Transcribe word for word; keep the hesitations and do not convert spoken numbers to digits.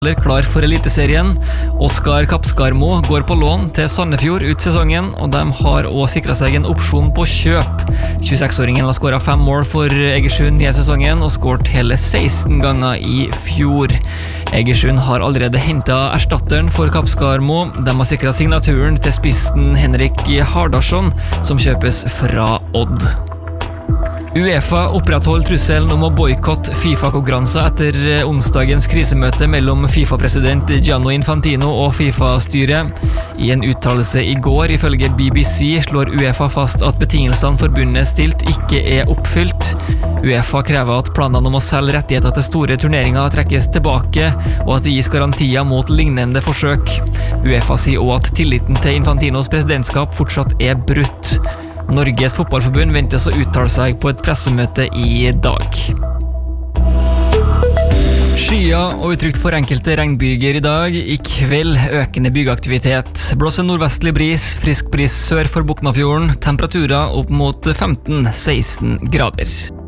Klar for Eliteserien. Oskar Kapskarmo går på lån til Sandefjord ut sesongen, og de har også sikret seg en opsjon på kjøp. tjueseks-åringen har skåret fem mål for Egersund i sesongen, og skåret hele seksten ganger i fjor. Egersund har allerede hentet erstatteren for Kapskarmo. De har sikret signaturen til spissen Henrik Hardarsson, som kjøpes fra Odd. UEFA opprettholder trusselen om å boykotte FIFA-konkurranser etter onsdagens krisemøte mellom FIFA-president Gianni Infantino og FIFA-styret. I en uttalelse i går, ifølge B B C, slår UEFA fast at betingelsene forbundet stilt ikke er oppfylt. UEFA krever at planene om å selge rettigheter til store turneringer trekkes tilbake, og at det gis garantier mot lignende forsøk. UEFA sier også at tilliten til Infantinos presidentskap fortsatt er brutt. Norges fotballforbund ventes å uttale seg på et pressemøte i dag. Skyer og utrygt for enkelte regnbyger i dag. I kveld økende byggeaktivitet. Blåser nordvestlig bris, frisk bris sør for Boknafjorden. Temperaturer opp mot femten til seksten grader.